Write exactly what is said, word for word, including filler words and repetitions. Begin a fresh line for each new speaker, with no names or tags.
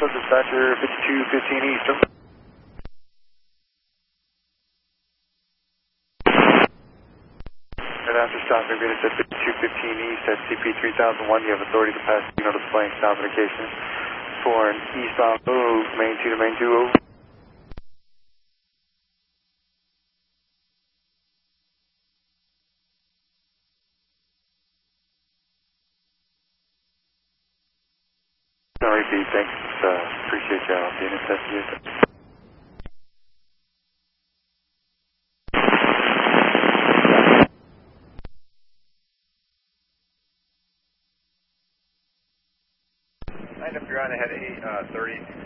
Dispatcher fifty-two fifteen Eastern. And after stopping Venus at fifty-two fifteen East at C P three thousand one, you have authority to pass signal displaying sound indication for an eastbound move, main two to main two, over. No repeat, thanks. Uh, appreciate y'all being in touch with you. Line up, you're on ahead at eight thirty.